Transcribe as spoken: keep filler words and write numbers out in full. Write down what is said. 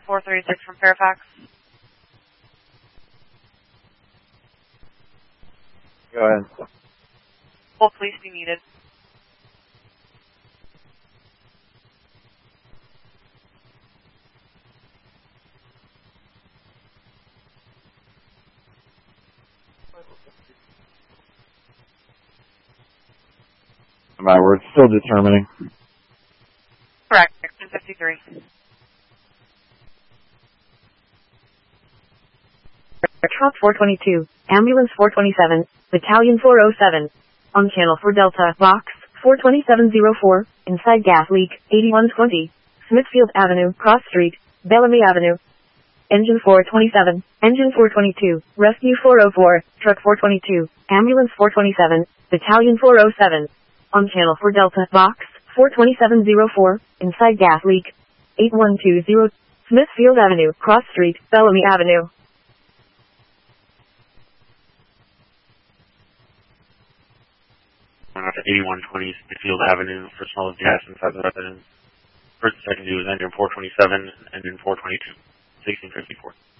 four thirty-six from Fairfax. Go ahead. Will police be needed? Alright, we're still determining. Correct. ten fifty-three. Truck four twenty-two, Ambulance four twenty-seven, Battalion four oh seven. On channel for Delta, Box four twenty-seven oh four, inside gas leak, eighty-one twenty, Smithfield Avenue, Cross Street, Bellamy Avenue. Engine four twenty-seven, Engine four twenty-two, Rescue four oh four, Truck four twenty-two, Ambulance four twenty-seven, Battalion four oh seven. On channel for Delta, Box four twenty-seven oh four, inside gas leak, eighty-one twenty, Smithfield Avenue, Cross Street, Bellamy Avenue. After eighty-one twenty Smithfield Avenue for small gas inside the residence. First and second due is engine four twenty-seven, engine four twenty-two, sixteen fifty-four.